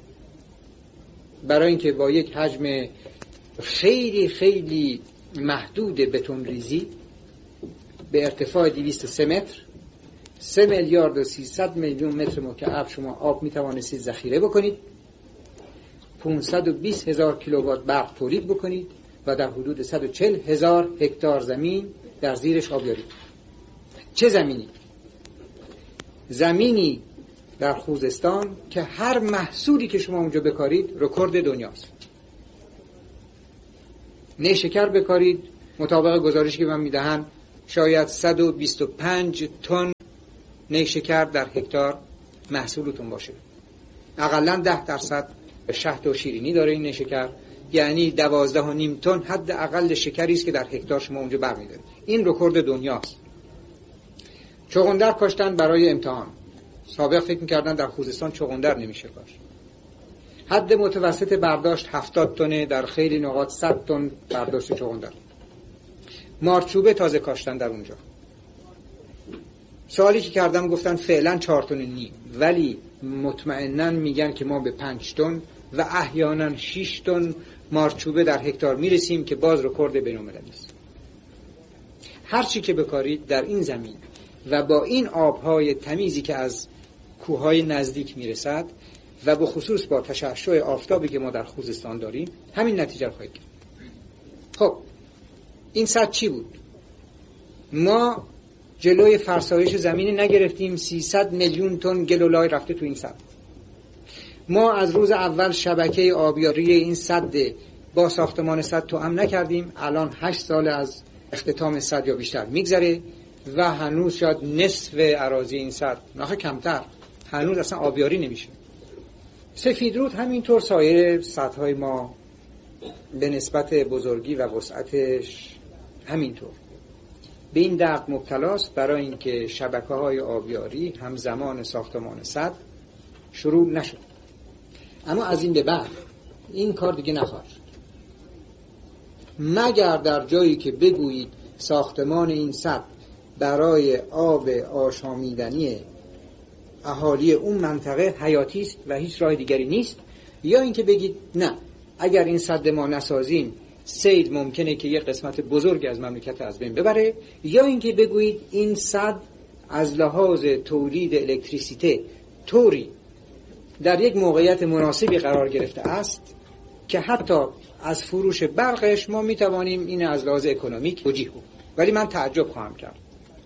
S2: برای اینکه با یک حجم خیلی خیلی محدود بتون ریزی به ارتفاع 203 متر 3 میلیارد و 300 میلیون متر مکعب شما آب میتوانستید ذخیره بکنید، 520,000 کیلووات برق تولید بکنید و در حدود 140,000 هکتار زمین در زیرش آبیاری. چه زمینی؟ زمینی در خوزستان که هر محصولی که شما اونجا بکارید رکورد دنیاست. نیشکر بکارید، مطابق گزارشی که من میدهن شاید 125 تن نیشکر در هکتار محصولتون باشه. اقلا 10% شهد و شیرینی داره این نیشکر، یعنی 12.5 تن حد اقل شکری است که در هکتار شما اونجا برمی‌دارید. این رکورد دنیاست. چغندر کاشتن برای امتحان. سابق فکر می‌کردن در خوزستان چغندر نمیشه کاشت. حد متوسط برداشت 70 تن، در خیلی نقاط 100 تن برداشت چغندر. مارچوبه تازه کاشتن در اونجا. سوالی که کردم گفتن فعلا 4.5 تن، ولی مطمئناً میگن که ما به 5 تن و احیانا 6 تن مارچوبه در هکتار میرسیم که باز رکورد بین‌المللی است. هر چی که بکارید در این زمین و با این آبهای تمیزی که از کوههای نزدیک میرسد و به خصوص با تشعشع آفتابی که ما در خوزستان داریم، همین نتیجه رو خواهید گرفت. خب این سد چی بود؟ ما جلوی فرسایش زمین نگرفتیم. 300 میلیون تن گل و لای رفته تو این سد. ما از روز اول شبکه آبیاری این سد با ساختمان سد توأم نکردیم. الان 8 سال از اختتام سد یا بیشتر میگذره و هنوز شاید نصف اراضی این سد، نه کمتر، هنوز اصلا آبیاری نمیشه. سفیدرود همینطور، سایر سدهای ما به نسبت بزرگی و وسعتش همینطور به این درد مبتلاست، برای اینکه شبکه‌های آبیاری همزمان ساختمان سد شروع نشد. اما از این به بعد این کار دیگه نخواهد شد، مگر در جایی که بگویید ساختمان این سد برای آب آشامیدنی اهالی اون منطقه حیاتی است و هیچ راه دیگری نیست، یا اینکه بگید نه، اگر این سد ما نسازیم سیل ممکنه که یک قسمت بزرگ از مملکت از بین ببره، یا اینکه بگویید این سد از لحاظ تولید الکتریسیته طوری در یک موقعیت مناسبی قرار گرفته است که حتی از فروش برقش ما میتوانیم این از لحاظ اکونومیک توجیه کنیم. ولی من تعجب خواهم کرد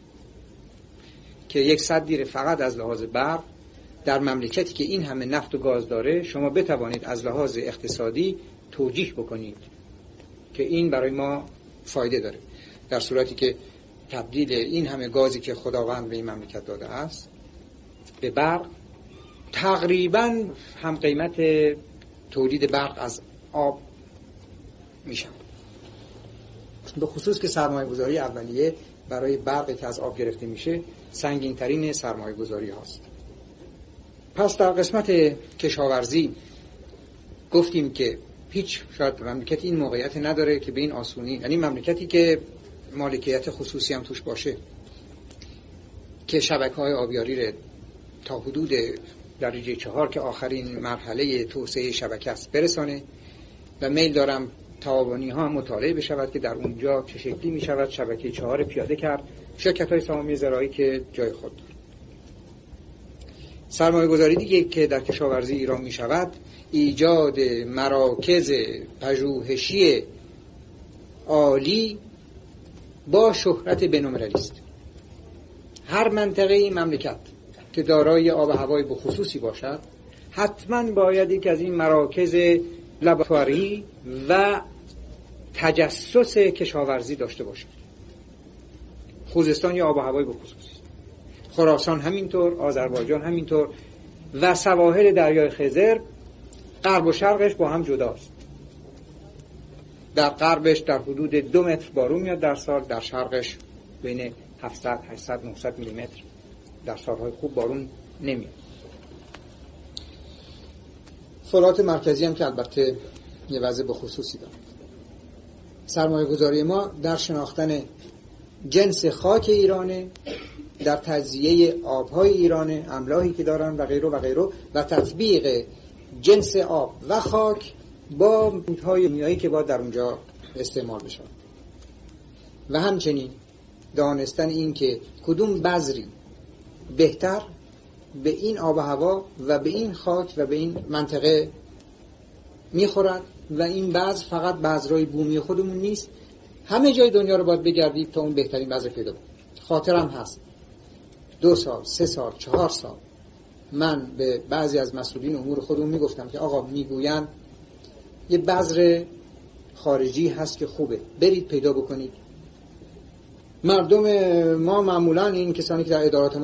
S2: که یک سدی فقط از لحاظ برق در مملکتی که این همه نفت و گاز داره شما بتوانید از لحاظ اقتصادی توجیه بکنید که این برای ما فایده داره، در صورتی که تبدیل این همه گازی که خداوند به این مملکت داده است به برق تقریبا هم قیمت تولید برق از آب میشه. به خصوص که سرمایه گذاری اولیه برای برقی که از آب گرفته میشه سنگین ترین سرمایه گذاری هاست. پس در قسمت کشاورزی گفتیم که هیچ شاید مملکتی این موقعیت نداره که به این آسونی، یعنی مملکتی که مالکیت خصوصی هم توش باشه، که شبکه‌های آبیاری رو تا حدود درجه 4 که آخرین مرحله توسعه شبکه است برسانه و میل دارم تعاونی ها مطالعه بشود که در اونجا چه شکلی می شود شبکه 4 پیاده کرد، شرکت های سهامی زراعی که جای خود دارد. سرمایه گذاری دیگه که در کشاورزی ایران می شود ایجاد مراکز پژوهشی عالی با شهرت بین‌المللی است. هر منطقه این مملکت که دارای آب و هوای بخصوصی باشد حتما باید یک از این مراکز لابراتواری و تجسس کشاورزی داشته باشد. خوزستان یا آب و هوای بخصوصی است، خراسان همینطور، آذربایجان همینطور و سواحل دریای خزر غرب و شرقش با هم جداست. در غربش در حدود 2 متر بارون میاد در سال، در شرقش بین 700 800 900 میلی متر در سالهای خوب بارون نمیاد. فولاد مرکزی هم که البته یه وضع بخصوصی داره. سرمایه گذاری ما در شناختن جنس خاک ایرانه، در تجزیه آبهای ایرانه، املاحی که دارن و غیره و غیره، و تطبیق جنس آب و خاک با مدهای میایی که باید در اونجا استعمال بشه، و همچنین دانستن این که کدوم بذری بهتر به این آب و هوا و به این خاک و به این منطقه میخورد، و این بذر فقط بذرهای بومی خودمون نیست، همه جای دنیا رو باید بگردید تا اون بهترین بذر پیدا کنید. خاطرم هست 2 سال 3 سال 4 سال من به بعضی از مسئولین امور خودمون میگفتم که آقا میگوین یه بذر خارجی هست که خوبه، برید پیدا بکنید. مردم ما معمولا این کسانی که در ادارات